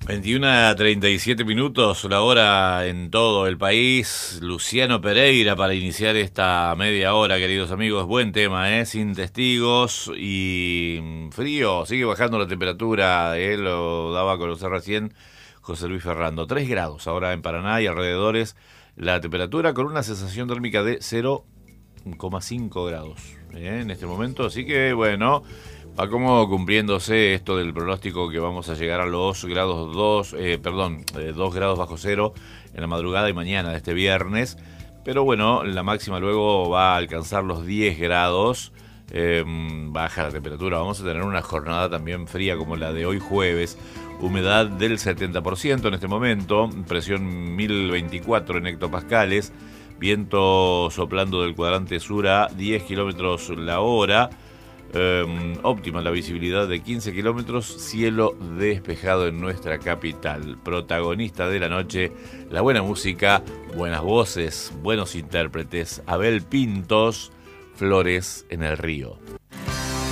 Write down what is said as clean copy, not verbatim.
21:37, la hora en todo el país. Luciano Pereira para iniciar esta media hora, queridos amigos. Buen tema, sin testigos y frío. Sigue bajando la temperatura, lo daba a conocer recién José Luis Ferrando. 3 grados ahora en Paraná y alrededores la temperatura, con una sensación térmica de 0,5 grados en este momento. Así que bueno, va como cumpliéndose esto del pronóstico que vamos a llegar a los 2 grados bajo cero en la madrugada y mañana de este viernes. Pero bueno, la máxima luego va a alcanzar los 10 grados. Baja la temperatura. Vamos a tener una jornada también fría como la de hoy jueves. Humedad del 70% en este momento. Presión 1024 en hectopascales. Viento soplando del cuadrante sur a 10 kilómetros la hora. Óptima la visibilidad de 15 kilómetros, cielo despejado en nuestra capital. Protagonista de la noche, la buena música, buenas voces, buenos intérpretes. Abel Pintos, Flores en el Río.